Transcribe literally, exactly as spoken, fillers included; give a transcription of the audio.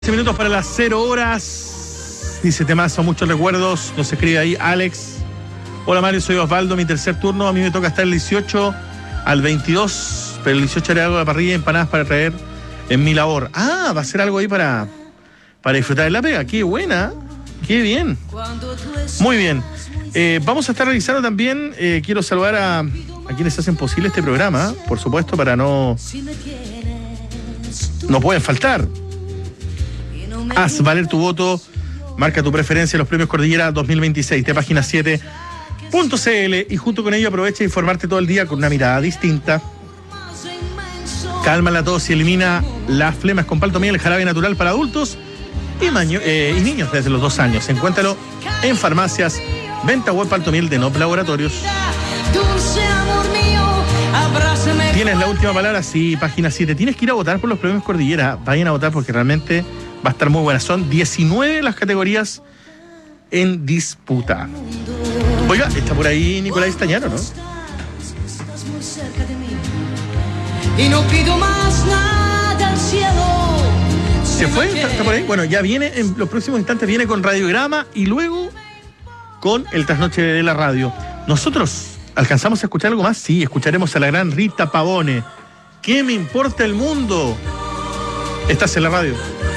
Minutos para las cero horas. Dice temazo, muchos recuerdos. Nos escribe ahí Alex. Hola Mario, soy Osvaldo. Mi tercer turno. A mí me toca estar el dieciocho al veintidós. Pero el dieciocho haré algo de parrilla y empanadas para traer en mi labor. Ah, va a ser algo ahí para, para disfrutar de la pega. Qué buena. Qué bien. Muy bien. Eh, vamos a estar revisando también. Eh, quiero saludar a, a quienes hacen posible este programa. Por supuesto, para no. No pueden faltar. Haz valer tu voto, marca tu preferencia en los premios Cordillera dos mil veintiséis de página siete punto c l y junto con ello aprovecha de informarte todo el día con una mirada distinta. Calma la tos y elimina las flemas con paltomiel, jarabe natural para adultos y, maño, eh, y niños desde los dos años. Encuéntralo en farmacias, venta web Paltomiel de Nop Laboratorios. Tienes la última palabra, sí, página siete. Tienes que ir a votar por los premios Cordillera. Vayan a votar porque realmente va a estar muy buena. Son diecinueve las categorías en disputa. Oiga, está por ahí Nicolás Istañaro, ¿no? Y no pido más nada al cielo. ¿Se fue? ¿Está, está por ahí? Bueno, ya viene, en los próximos instantes viene con Radiograma y luego con el Trasnoche de la Radio. Nosotros, ¿alcanzamos a escuchar algo más? Sí, escucharemos a la gran Rita Pavone. ¿Qué me importa el mundo? Estás en la radio.